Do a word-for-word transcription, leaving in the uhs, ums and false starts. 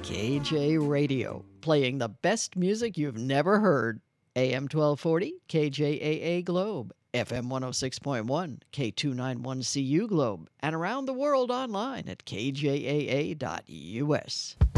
K J Radio, playing the best music you've never heard. A M twelve forty, K J A A Globe, F M one oh six point one, K two ninety-one C U Globe, and around the world online at K J A A dot U S.